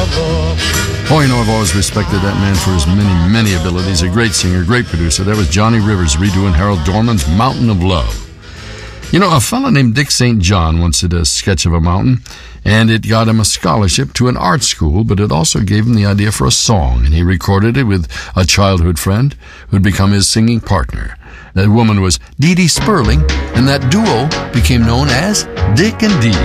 Oh, you know, I've always respected that man for his many, many abilities. A great singer, great producer. That was Johnny Rivers redoing Harold Dorman's Mountain of Love. You know, a fellow named Dick St. John once did a sketch of a mountain, and it got him a scholarship to an art school, but it also gave him the idea for a song, and he recorded it with a childhood friend who'd become his singing partner. That woman was Dee Dee Sperling, and that duo became known as Dick and Dee.